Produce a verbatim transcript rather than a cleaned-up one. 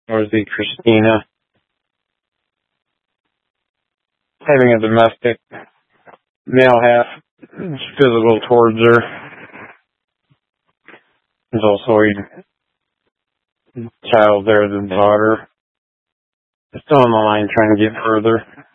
Dorothy Christina, having a domestic male half is physical towards her. There's also a child there, the daughter. Still on the line trying to get further.